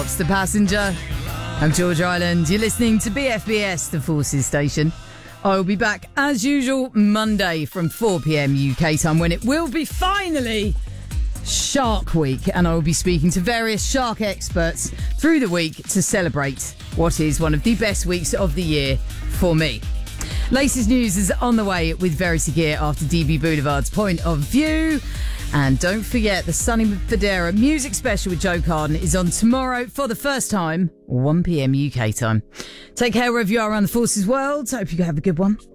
It's The Passenger. I'm George Island. You're listening to BFBS, the Forces station. I'll be back as usual Monday from 4 p.m. UK time when it will be finally Shark Week, and I will be speaking to various shark experts through the week to celebrate what is one of the best weeks of the year for me. Latest news is on the way with Verity Gear after DB Boulevard's Point of View. And don't forget, the Sonny Fodera music special with Joe Carden is on tomorrow for the first time, 1 p.m. UK time. Take care wherever you are around the Forces world. Hope you have a good one.